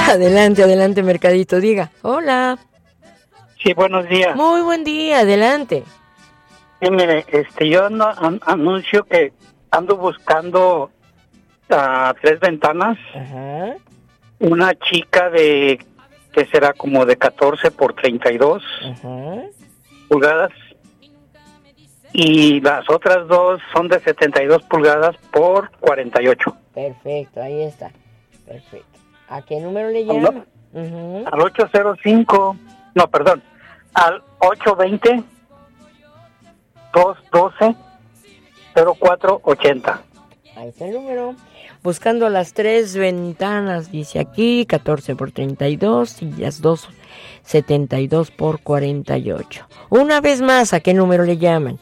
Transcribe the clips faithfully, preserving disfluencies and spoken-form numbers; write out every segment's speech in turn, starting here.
Adelante, adelante, Mercadito, diga. Hola. Sí, buenos días. Muy buen día, adelante. Sí, mire, este, yo ando, an, anuncio que ando buscando uh, tres ventanas. Ajá. Una chica de, que será como de catorce por treinta y dos Ajá. pulgadas. Y las otras dos son de setenta y dos pulgadas por cuarenta y ocho. Perfecto, ahí está. Perfecto. ¿A qué número le llama? Uh-huh. Al ocho cero cinco, no, perdón, al ocho veinte, dos doce, cero cuatro ochenta. Ahí está el número. Buscando las tres ventanas, dice aquí, catorce por treinta y dos y las dos, setenta y dos por cuarenta y ocho. Una vez más, ¿a qué número le llaman?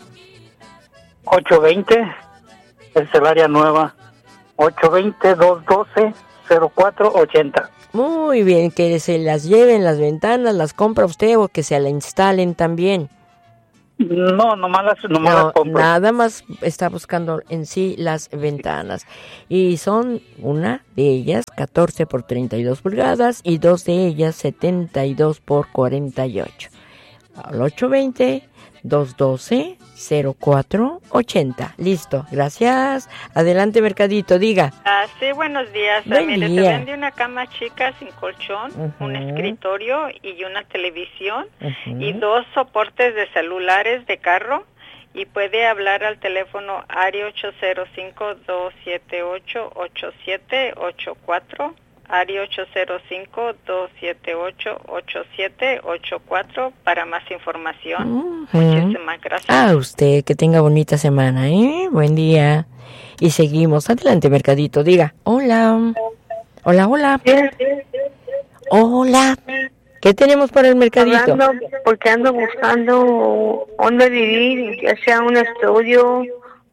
ocho veinte, es el área nueva, ocho veinte, dos doce, cero cuatro ochenta. Muy bien, que se las lleven las ventanas, las compra usted o que se la instalen también. No, nomás las, nomás no, las compro. Nada más está buscando en sí las ventanas. Y son una de ellas catorce por treinta y dos pulgadas y dos de ellas setenta y dos por cuarenta y ocho. Al ocho veinte, dos doce, cero cuatro ochenta. Listo, gracias. Adelante, Mercadito, diga. Ah, sí, buenos días. Buen Mire, día. se vende una cama chica sin colchón, Uh-huh. un escritorio y una televisión Uh-huh. y dos soportes de celulares de carro, y puede hablar al teléfono área ocho cero cinco, dos siete ocho, ocho siete ocho cuatro, área ocho cero cinco, dos siete ocho, ocho siete ocho cuatro para más información. Uh-huh. Muchísimas gracias. A usted, que tenga bonita semana, ¿eh? Buen día. Y seguimos. Adelante, Mercadito, diga. Hola. Hola, hola. Hola. ¿Qué tenemos para el Mercadito? Hablando porque ando buscando dónde vivir, ya sea un estudio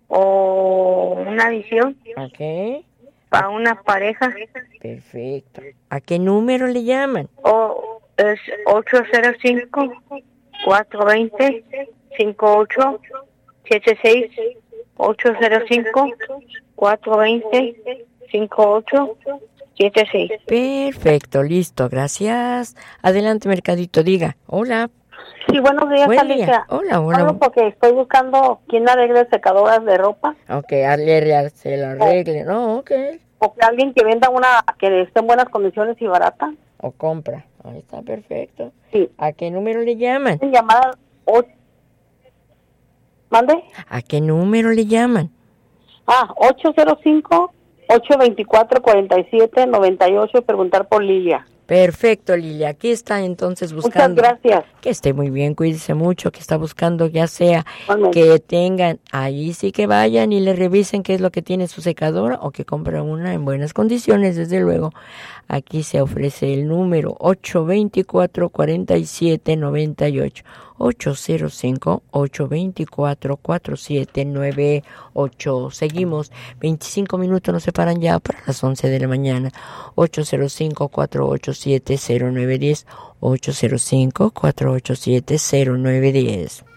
o una visión Ok. para una pareja. Perfecto. ¿A qué número le llaman? O es ocho cero cinco, cuatro dos cero, cinco ocho siete seis. ocho cero cinco, cuatro dos cero, cinco ocho siete seis. Perfecto, listo, gracias. Adelante, Mercadito, diga. Hola. Sí, buenos días, Buen Alicia. día. Hola, hola. Hablo porque estoy buscando quien arregle secadoras de ropa. Ok, arregle, se lo arregle, ¿no? Ok. O que alguien que venda una que esté en buenas condiciones y barata. O compra. Ahí está, perfecto. Sí. ¿A qué número le llaman? Llamada o... ¿Mande? ¿A qué número le llaman? Ah, ocho cero cinco, ocho dos cuatro, cuatro siete nueve ocho, preguntar por Lilia. Perfecto, Lilia. Aquí está entonces buscando. Muchas gracias. Que esté muy bien, cuídese mucho, que está buscando ya sea Bueno. que tengan, ahí sí que vayan y le revisen qué es lo que tiene su secadora o que compren una en buenas condiciones, desde luego. Aquí se ofrece el número ocho dos cuatro, cuatro siete nueve ocho. ocho cero cinco, ocho dos cuatro, cuatro siete nueve ocho. Seguimos, veinticinco minutos nos separan ya para las once de la mañana. ocho cero cinco, cuatro ocho siete, cero nueve uno cero, ocho cero cinco, cuatro ocho siete, cero nueve uno cero.